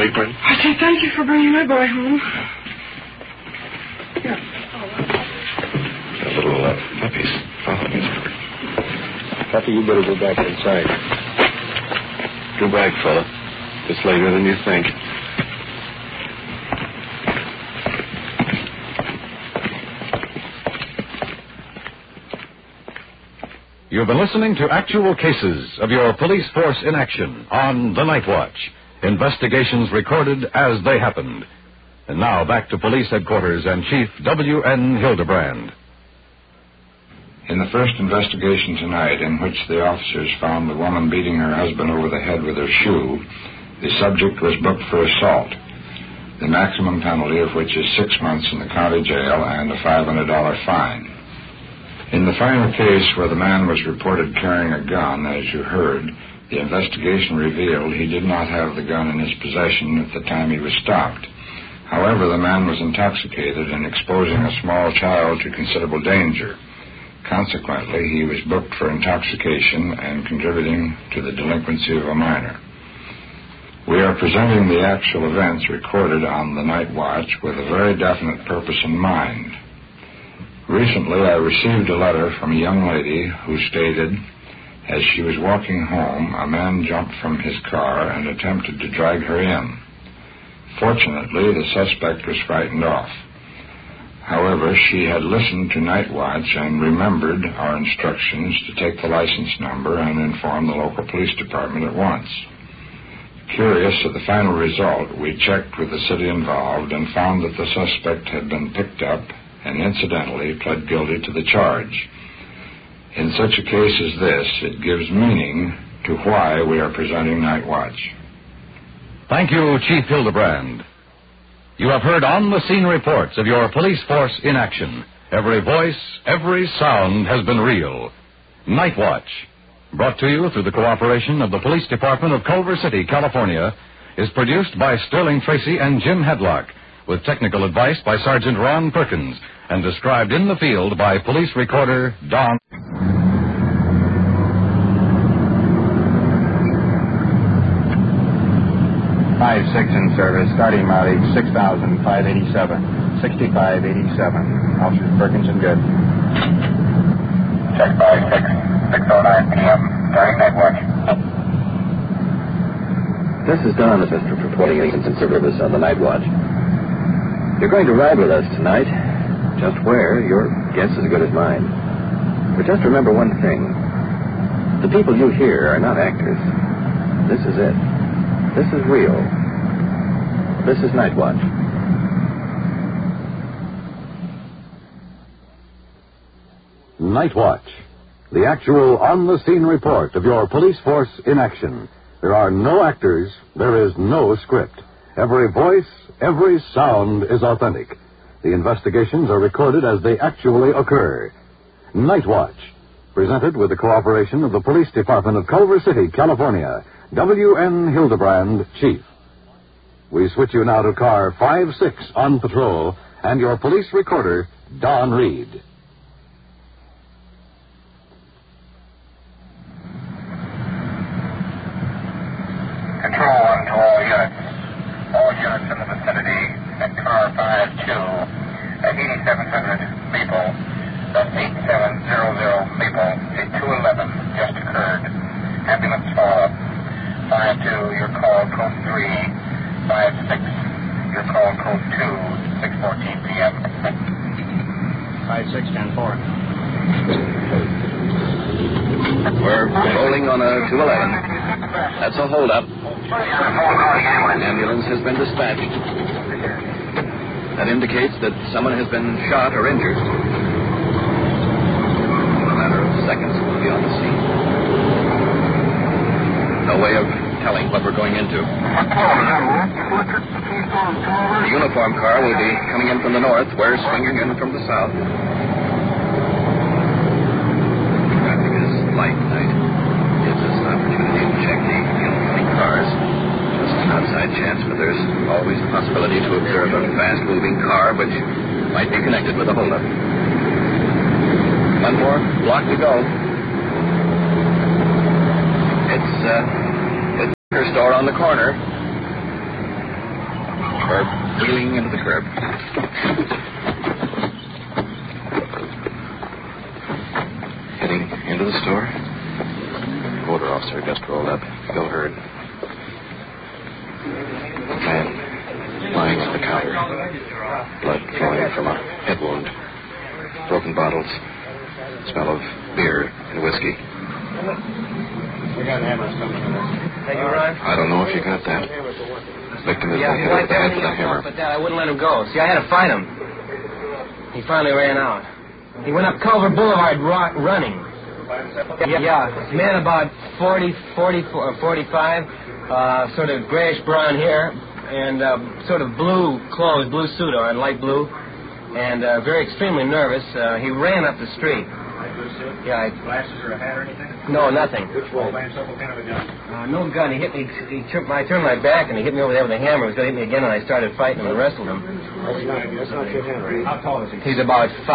apron. I say thank you for bringing my boy home. Here. A little puppies. Follow me. Happy, you better go back inside. Go back, fella. It's later than you think. You've been listening to actual cases of your police force in action on The Night Watch. Investigations recorded as they happened. And now back to police headquarters and Chief W.N. Hildebrand. In the first investigation tonight, in which the officers found the woman beating her husband over the head with her shoe, the subject was booked for assault, the maximum penalty of which is 6 months in the county jail and a $500 fine. In the final case where the man was reported carrying a gun, as you heard, the investigation revealed he did not have the gun in his possession at the time he was stopped. However, the man was intoxicated and exposing a small child to considerable danger. Consequently, he was booked for intoxication and contributing to the delinquency of a minor. We are presenting the actual events recorded on the Night Watch with a very definite purpose in mind. Recently, I received a letter from a young lady who stated, as she was walking home, a man jumped from his car and attempted to drag her in. Fortunately, the suspect was frightened off. However, she had listened to Night Watch and remembered our instructions to take the license number and inform the local police department at once. Curious of the final result, we checked with the city involved and found that the suspect had been picked up and incidentally pled guilty to the charge. In such a case as this, it gives meaning to why we are presenting Night Watch. Thank you, Chief Hildebrand. You have heard on-the-scene reports of your police force in action. Every voice, every sound has been real. Night Watch, brought to you through the cooperation of the Police Department of Culver City, California, is produced by Sterling Tracy and Jim Hedlock, with technical advice by Sergeant Ron Perkins, and described in the field by police recorder Don. 5-6 in service, starting mileage 6,587, 6587. Officers Perkins and Good. Check 5-6, 6:09 p.m., starting Night Watch. This is Don, the Mr. reporting in service on the Night Watch. You're going to ride with us tonight. Just where, your guess is as good as mine. But just remember one thing. The people you hear are not actors. This is it. This is real. This is Night Watch. Night Watch, the actual on-the-scene report of your police force in action. There are no actors, there is no script. Every voice, every sound is authentic. The investigations are recorded as they actually occur. Night Watch, presented with the cooperation of the Police Department of Culver City, California. W.N. Hildebrand, Chief. We switch you now to car 5-6 on patrol and your police recorder, Don Reed. Control 1 to all units. All units in the vicinity at car 5-2 at 8700 Maple. That's 8700 Maple. A 211 just occurred. Ambulance follow-up. 5-2, your call code 3. 5-6, your call code 2. 6:14 p.m. 5-6, 10-4. We're rolling on a 211. That's a holdup. An ambulance has been dispatched. That indicates that someone has been shot or injured. In a matter of seconds, we'll be on the scene. No way of telling what we're going into. The uniform car will be coming in from the north. We're swinging in from the south. Traffic is light tonight. Gives us an opportunity to check the incoming cars. Just an outside chance, but there's always the possibility to observe a fast-moving car which might be connected with a holdup. One more block to go. It's a liquor store on the corner. or wheeling into the curb. Heading into the store. The order officer just rolled up. Bill Hurd. Man lying on the counter. Blood flowing from a head wound. Broken bottles. Smell of beer and whiskey. We got hammers coming in. Hey, you right? I don't know if you got that. Victim is Yeah, hit over the head with a hammer. but I wouldn't let him go. See, I had to fight him. He finally ran out. He went up Culver Boulevard running. Yeah, man about 40, 45, sort of grayish-brown hair, and sort of blue clothes, blue suit on, light blue, and very extremely nervous. He ran up the street. Yeah, Glasses or a hat or anything? No, nothing. Which one? By himself, what kind of a gun? No gun. He hit me. I turned my back, and he hit me over there with a hammer. He was going to hit me again, and I started fighting him and wrestled him. That's not your hammer. How tall is he? He's about 5'10".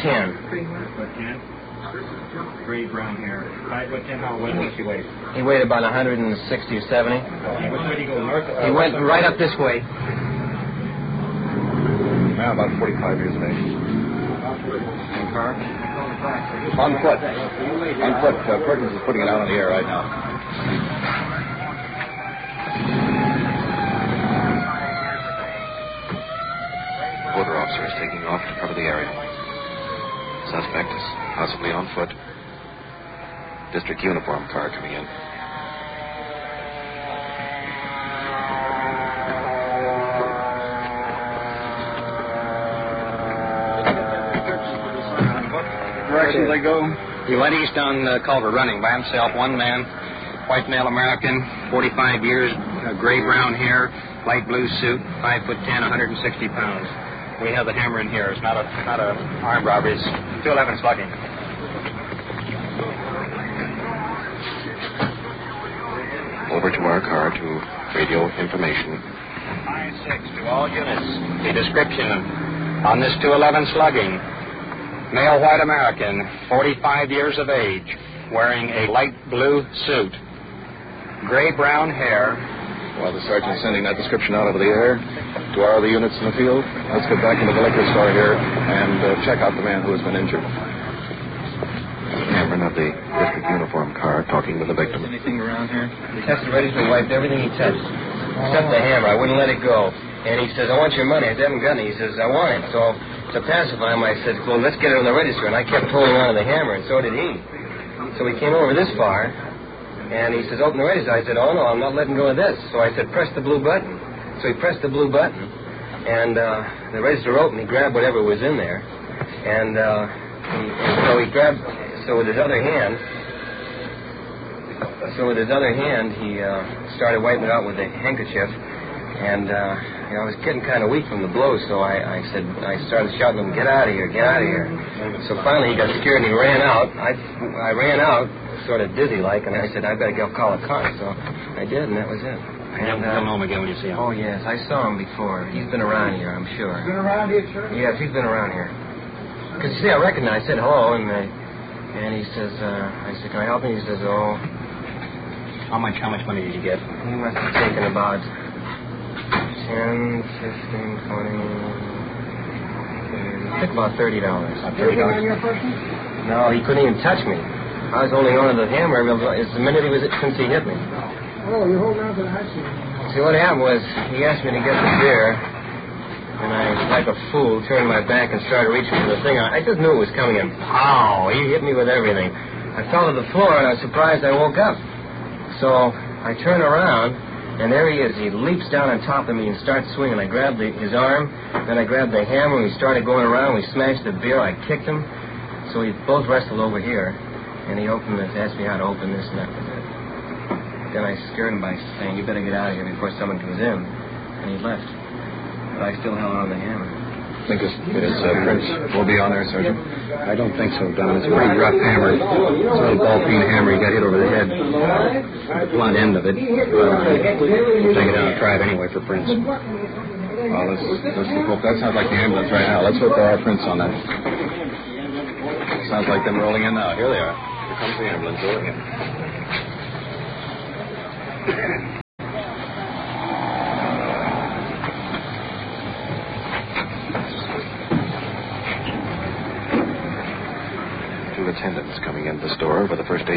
5'10"? Gray brown hair. 5'10", how much does he weigh? He weighed about 160 or 70. Which way did he go, north? He went right up this way. Now about 45 years of age. In car? On foot. On foot. Perkins is putting it out on the air right now. Border officer is taking off to cover the area. Suspect is possibly on foot. District uniform car coming in. Directions they go? He went east on Culver running by himself, one man, white male American, 45 years, gray-brown hair, light blue suit, 5'10", 160 pounds. We have the hammer in here. It's not a armed robbery. It's 211 slugging. Over to our car to radio information. 5-6 to all units. The description on this 211 slugging. Male white American, 45 years of age, wearing a light blue suit, gray-brown hair. While the sergeant's sending that description out over the air to our other units in the field, let's get back into the liquor store here and check out the man who has been injured. Cameron of the district uniform car talking to the victim. Anything around here? He tested register, wiped everything he touched, except the hammer. I wouldn't let it go. And he says, I want your money. I haven't got any. He says, I want it. So to pacify him, I said, well, let's get it on the register. And I kept holding on to the hammer, and so did he. So we came over this far, and he says, open the register. I said, oh, no, I'm not letting go of this. So I said, press the blue button. So he pressed the blue button, and the register opened. He grabbed whatever was in there. And so he grabbed, so with his other hand, he started wiping it out with a handkerchief. And, I was getting kind of weak from the blows, so I started shouting at him, get out of here, get out of here. So finally he got scared and he ran out. I ran out, sort of dizzy-like, and I said, I better go call a car. So I did, and that was it. And you'll know him again when you see him. Oh, yes, I saw him before. He's been around here, I'm sure. Been around here, sir? Yes, he's been around here. Because, you see, I recognized, I said hello, and he says, I said, can I help you? He says, oh. How much money did you get? He must have taken about 10, 15, 20... He took about $30. Anything on your person? No, he couldn't even touch me. I was holding on to the hammer it's the minute since he hit me. Oh, you're holding on to the ice. See, what happened was, he asked me to get the beer, and I, like a fool, turned my back and started reaching for the thing. I just knew it was coming in. Pow! He hit me with everything. I fell to the floor, and I was surprised I woke up. So I turned around, and there he is. He leaps down on top of me and starts swinging. I grabbed his arm, then I grabbed the hammer, and we started going around. We smashed the beer. I kicked him. So we both wrestled over here, and he opened this, asked me how to open this, and that was it. Then I scared him by saying, you better get out of here before someone comes in. And he left. But I still held on to the hammer. I think his prints will be on there, Sergeant. I don't think so, Don. It's a pretty rough hammer. It's a little ball-peen hammer. He got hit over the head. The blunt end of it. Take it out and try it anyway for prints. Well, let's hope that sounds like the ambulance right now. Let's hope there are prints on that. Sounds like them rolling in now. Here they are. Here comes the ambulance rolling in.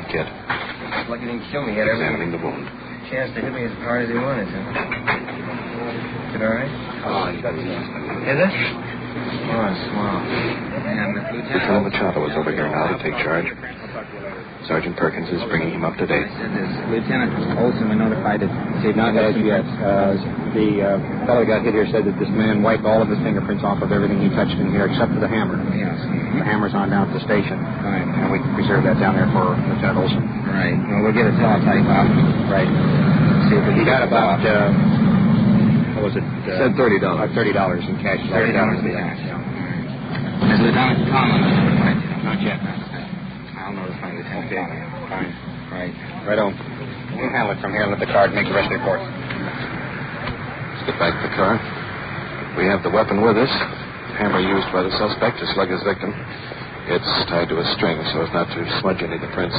right, Kit? Lucky he didn't kill me yet. Examining the wound. Chance to hit me as hard as he wanted to. Is it all right? Oh, he got it. Is it? Oh, small. And Lieutenant Machado is over here now to take charge. Sergeant Perkins is bringing him up to date. Lieutenant Olson, we notified that they've not as yet. The fellow who got hit here said that this man wiped all of his fingerprints off of everything he touched in here except for the hammer. Yes. The hammer's on down at the station. Right. And we can preserve that down there for Lieutenant Olson. Right. Well, we'll get a teletype out. Right. See if he got about, what was it? Said $30. $30 in cash. $30 in cash. Has Lieutenant Conlon notified you? Not yet, no. I'll notify Lieutenant Conlon. Fine. Right. Right on. We'll handle it from here and let the card make the rest of the report. Let's get back to the car. We have the weapon with us. The hammer used by the suspect to slug his victim. It's tied to a string so as not to smudge any of the prints.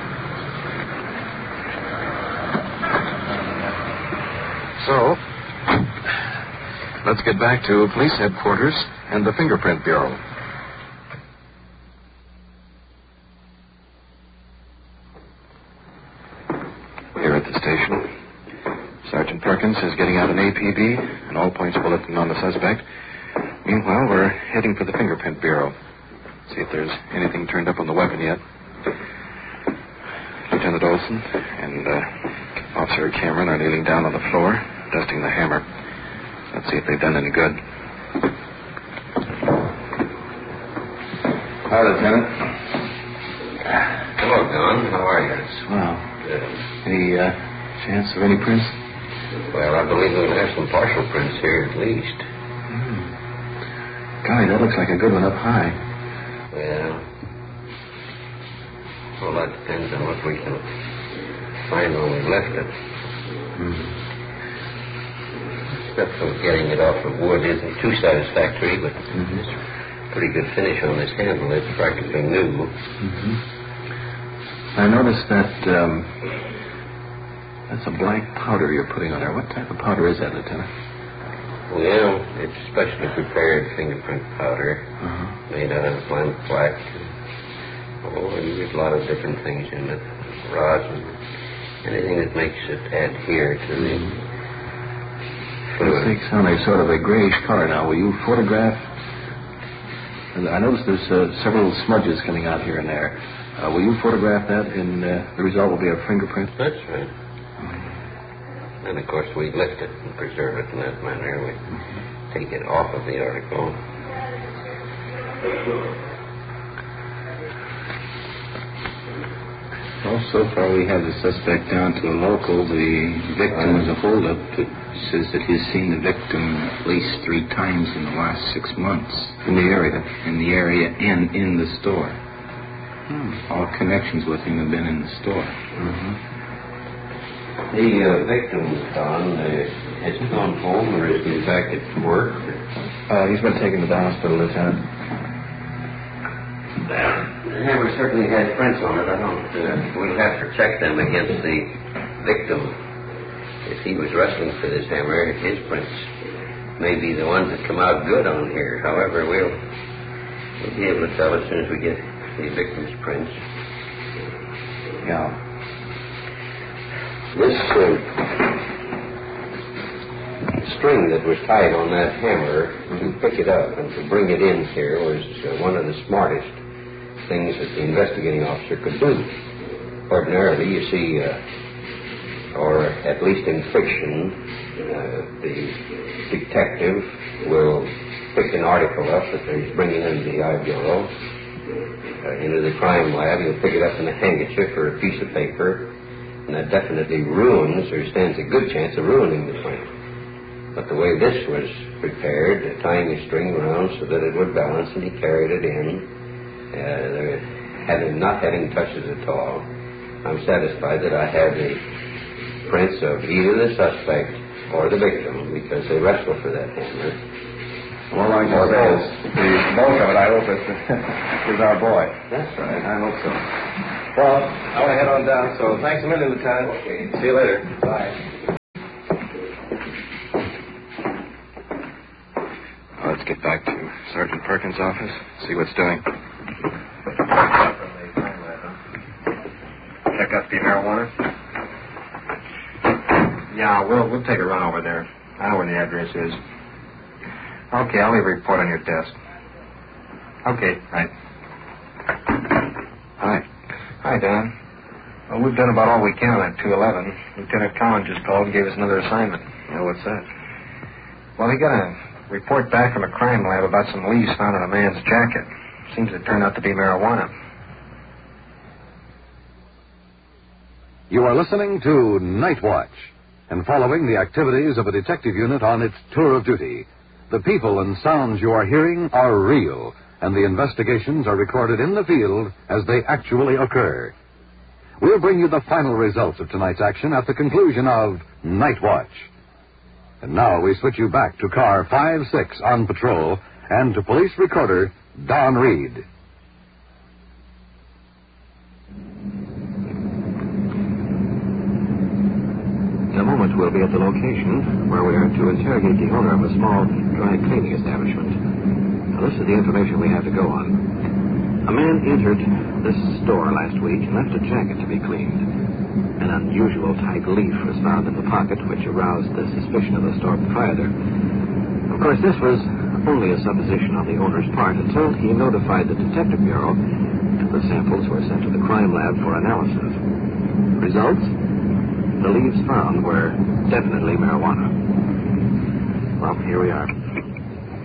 So, let's get back to police headquarters and the Fingerprint Bureau. Here at the station, Sergeant Perkins is getting out an APB, an all-points bulletin on the suspect. Meanwhile, we're heading for the Fingerprint Bureau. See if there's anything turned up on the weapon yet. Lieutenant Olson and Officer Cameron are kneeling down on the floor, dusting the hammer. Let's see if they've done any good. Hi, Lieutenant. Hello, Don. How are you? Wow. Good. Any chance of any prints? Well, I believe we'll have some partial prints here at least. Golly, that looks like a good one up high. Well, that depends on what we can find when we left it. Stuff from getting it off of wood isn't too satisfactory, but it's a pretty good finish on this handle. It's practically new. I noticed that that's a black powder you're putting on there. What type of powder is that, Lieutenant? Well, it's specially prepared fingerprint powder made out of lamp black. You get a lot of different things in it. Rosin, anything that makes it adhere to the fluid. It takes on a sort of a grayish color now. Will you photograph? I noticed there's several smudges coming out here and there. Will you photograph that, and the result will be a fingerprint? That's right. And, of course, we lift it and preserve it in that manner. We take it off of the article. Well, so far we have the suspect down to a local. The victim was a holdup. It says that he's seen the victim at least 3 times in the last 6 months. In the area? In the area and in the store. All connections with him have been in the store. The victim, Don, has he gone home or is he back at work? He's been taken to the hospital, Lieutenant. The hammer certainly has prints on it. We'll have to check them against the victim. If he was wrestling for this hammer, his prints may be the ones that come out good on here. However, we'll be able to tell as soon as we get the victim's prints. Yeah. This string that was tied on that hammer, to pick it up and to bring it in here was one of the smartest things that the investigating officer could do. Ordinarily, you see, or at least in fiction, the detective will pick an article up that he's bringing into the I Bureau, into the crime lab. He'll pick it up in a handkerchief or a piece of paper, and that definitely ruins, or stands a good chance of ruining the print. But the way this was prepared, tying a string around so that it would balance, and he carried it in, not having touches at all, I'm satisfied that I have the prints of either the suspect or the victim, because they wrestle for that hammer. Well, like I say, the bulk of it, I hope, is our boy. That's right. I hope so. Well, I want to head on down, so thanks a million, Lieutenant. Okay. See you later. Bye. Let's get back to Sergeant Perkins' office, see what's doing. got to be marijuana? Yeah, we'll take a run over there. I know where the address is. Okay, I'll leave a report on your desk. Okay, right. Hi, Don. Well, we've done about all we can on that 211. Lieutenant Collins just called and gave us another assignment. Yeah, what's that? Well, he got a report back from a crime lab about some leaves found in a man's jacket. Seems it turned out to be marijuana. You are listening to Night Watch and following the activities of a detective unit on its tour of duty. The people and sounds you are hearing are real, and the investigations are recorded in the field as they actually occur. We'll bring you the final results of tonight's action at the conclusion of Night Watch. And now we switch you back to car 56 on patrol and to police recorder Don Reed. In a moment, we'll be at the location where we are to interrogate the owner of a small dry cleaning establishment. Now, this is the information we have to go on. A man entered this store last week and left a jacket to be cleaned. An unusual type leaf was found in the pocket, which aroused the suspicion of the store proprietor. Of course, this was only a supposition on the owner's part until he notified the Detective Bureau, and the samples were sent to the crime lab for analysis. Results? The leaves found were definitely marijuana. Well, here we are.